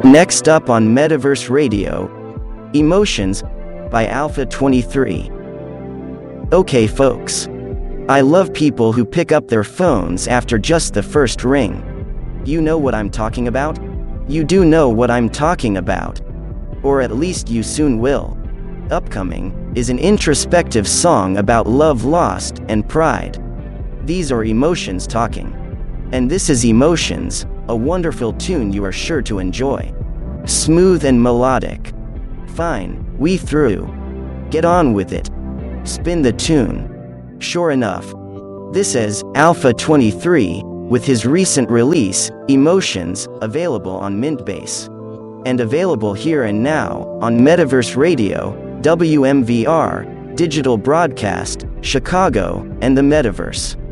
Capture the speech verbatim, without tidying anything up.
Next up on Metaverse Radio, Emotions by Alpha twenty-three. Okay folks. I love people who pick up their phones after just the first ring. You know what I'm talking about? You do know what I'm talking about. Or at least you soon will. Upcoming is an introspective song about love lost and pride. These are Emotions talking. And this is Emotions, a wonderful tune you are sure to enjoy. Smooth and melodic. Fine, we through. Get on with it. Spin the tune. Sure enough. This is Alpha twenty-three, with his recent release, Emotions, available on Mintbase. And available here and now, on Metaverse Radio, W M V R, Digital Broadcast, Chicago, and the Metaverse.